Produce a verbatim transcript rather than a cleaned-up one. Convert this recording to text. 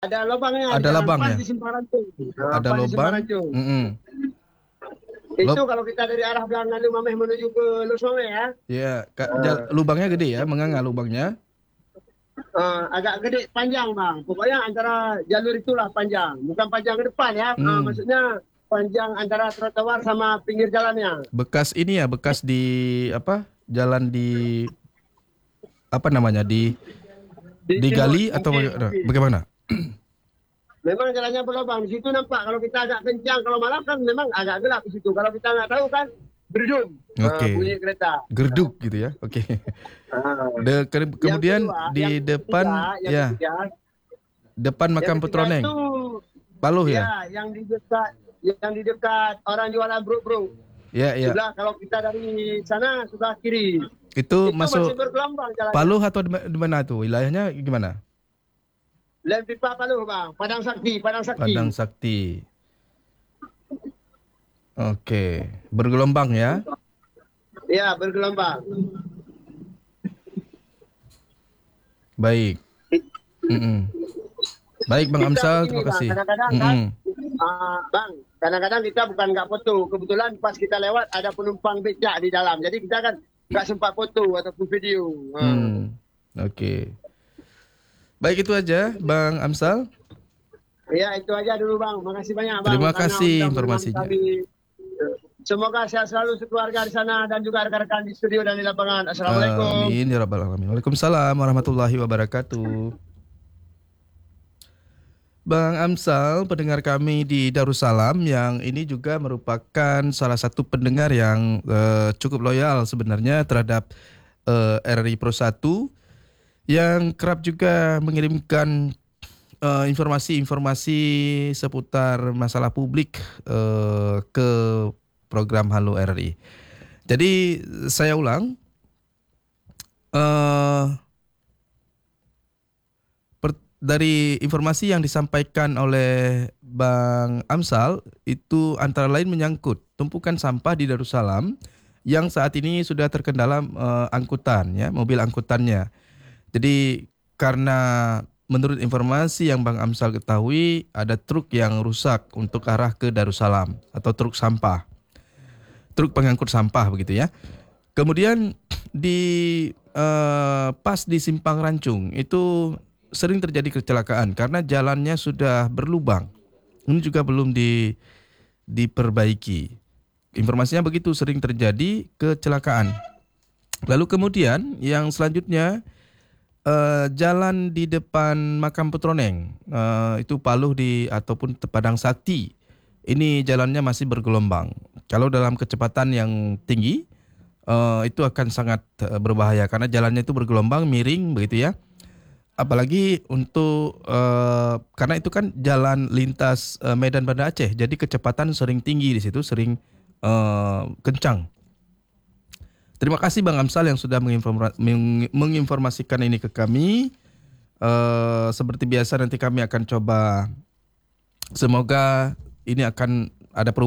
Ada lubangnya di Ada jalan pas lubangnya. di Simpang Rancung. Nah, Ada pas di Simpang lubang. Rancung. Mm-mm. Itu Lob, kalau kita dari arah Belanga Lumameh menuju ke Lusmame ya. ya, Kak, jal- Nah, lubangnya gede ya, menganga lubangnya. eh, agak gede panjang bang. Pokoknya antara jalur itulah panjang. Bukan panjang ke depan ya. Eh, Hmm. maksudnya panjang antara trotoar sama pinggir jalannya. Bekas ini ya, bekas di apa? Jalan di apa namanya? Di Di timbun digali atau mungkin. bagaimana? Mungkin. Bagaimana? Memang jalannya berlubang. Di situ nampak kalau kita agak kencang. Kalau malam kan memang agak gelap di situ. Kalau kita nggak tahu kan berdum eh, Oke. bunyi kereta. Gerduk gitu ya. Oke. Ah. De- ke- Yang kemudian kedua, yang di ketiga, depan yang ya, ketiga, depan yang makam ketiga Petroneng. itu Paluh ya? ya yang di dekat yang di dekat orang jualan bro-bro. Ya, ya. Sudah kalau kita dari sana sudah kiri. Itu Itu masih masuk bergelombang jalannya. Paluh atau di ma- di mana tuh? Wilayahnya gimana? Lem pipa Paluh bang, Padang Sakti, Padang Sakti. Padang Sakti. Oke, bergelombang ya. Ya bergelombang. Baik. Mm-mm. Baik Bang Kita Amsal, begini terima bang, kasih. kadang-kadang kan, Mm-mm. ah, bang, kadang-kadang kita bukan nggak foto. Kebetulan pas kita lewat ada penumpang becak di dalam, jadi kita kan nggak sempat foto ataupun video. Ah. Hmm. Oke. Baik itu aja Bang Amsal. Ya itu aja dulu bang. Makasih banyak bang. Terima Karena kasih udah menemani informasinya. kami. Semoga sehat selalu sekeluarga di sana dan juga rekan-rekan di studio dan di lapangan. Assalamualaikum. Amin ya rabbal alamin. Waalaikumsalam warahmatullahi wabarakatuh. Bang Amsal, pendengar kami di Darussalam yang ini juga merupakan salah satu pendengar yang eh, cukup loyal sebenarnya terhadap eh, R R I Pro satu yang kerap juga mengirimkan eh, informasi-informasi seputar masalah publik eh, ke program Halo R R I. Jadi saya ulang, eh, per- dari informasi yang disampaikan oleh Bang Amsal itu antara lain menyangkut tumpukan sampah di Darussalam yang saat ini sudah terkendala eh, angkutan ya, mobil angkutannya. Jadi karena menurut informasi yang Bang Amsal ketahui ada truk yang rusak untuk arah ke Darussalam atau truk sampah. Truk pengangkut sampah begitu ya. Kemudian di eh, pas di Simpang Rancung itu sering terjadi kecelakaan karena jalannya sudah berlubang. Ini juga belum di diperbaiki. Informasinya begitu sering terjadi kecelakaan. Lalu kemudian yang selanjutnya eh, jalan di depan makam Petroneng eh, itu Paluh di ataupun Padang Sakti. Ini jalannya masih bergelombang. Kalau dalam kecepatan yang tinggi eh, itu akan sangat eh, berbahaya karena jalannya itu bergelombang miring begitu ya. Apalagi untuk eh, karena itu kan jalan lintas eh, Medan Banda Aceh, jadi kecepatan sering tinggi di situ, sering eh, kencang. Terima kasih Bang Amsal yang sudah menginforma- meng- menginformasikan ini ke kami. Eh, seperti biasa nanti kami akan coba, semoga ini akan ada perubahan.